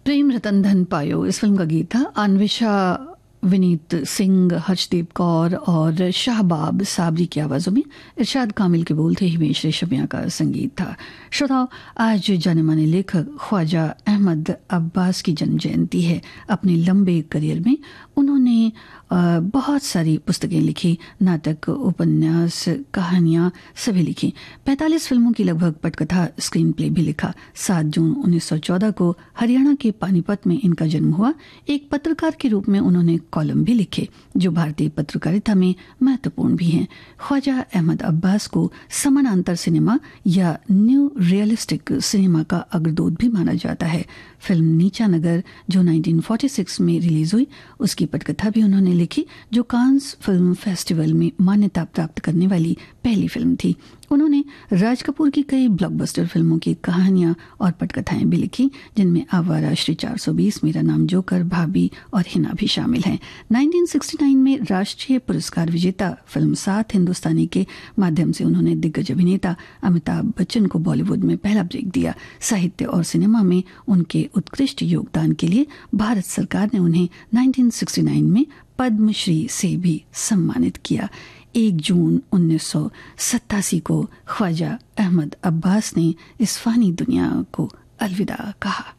प्रेम रतन धन पायो इस फिल्म का गीत था। अन्वेषा, विनीत सिंह, हर्षदीप कौर और शाहबाब साबरी की आवाज़ों में इरशाद कामिल के बोल थे, हिमेश रेशमिया का संगीत था। श्रोताओ, आज जाने माने लेखक ख्वाजा अहमद अब्बास की जन्म जयंती है। अपने लंबे करियर में उन्होंने बहुत सारी पुस्तकें लिखी, नाटक, उपन्यास, कहानियाँ सभी लिखी। 45 फिल्मों की लगभग पटकथा, स्क्रीन प्ले भी लिखा। 7 जून 1914 को हरियाणा के पानीपत में इनका जन्म हुआ। एक पत्रकार के रूप में उन्होंने कॉलम भी लिखे जो भारतीय पत्रकारिता में महत्वपूर्ण भी हैं। ख्वाजा अहमद अब्बास को समानांतर सिनेमा या न्यू रियलिस्टिक सिनेमा का अग्रदूत भी माना जाता है। फिल्म नीचा नगर जो 1946 में रिलीज हुई, उसकी पटकथा भी उन्होंने लिखी, जो कांस फिल्म फेस्टिवल में मान्यता प्राप्त करने वाली पहली फिल्म थी। उन्होंने राज कपूर की कई ब्लॉकबस्टर फिल्मों की कहानियां और पटकथाएं भी लिखी, जिनमें आवारा, श्री 420, मेरा नाम जोकर, भाभी और हिना भी शामिल हैं। 1969 में राष्ट्रीय पुरस्कार विजेता फिल्म 7 हिंदुस्तानी के माध्यम से उन्होंने दिग्गज अभिनेता अमिताभ बच्चन को बॉलीवुड में पहला ब्रेक दिया। साहित्य और सिनेमा में उनके उत्कृष्ट योगदान के लिए भारत सरकार ने उन्हें 1969 में पद्मश्री से भी सम्मानित किया। 1 जून 1987 को ख्वाजा अहमद अब्बास ने इस फानी दुनिया को अलविदा कहा।